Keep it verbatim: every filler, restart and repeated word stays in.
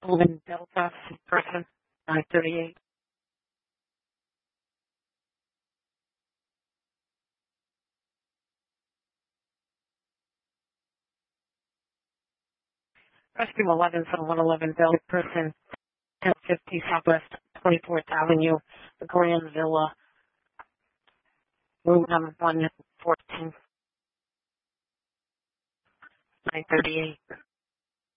eleven Delta, person, nine thirty-eight. Rescue eleven from one eleven Delta, person, ten fifty Southwest twenty-fourth Avenue, the Grand Villa, room number one fourteen, nine thirty-eight.